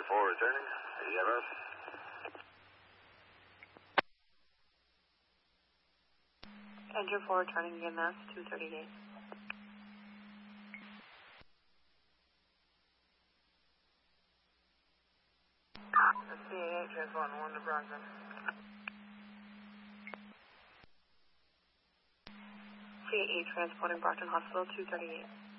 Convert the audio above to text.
Engine 4 returning. EMS. Engine 4 returning EMS 238. CAA transponding 1 to Bronson. CAA transporting Brockton Hospital 238.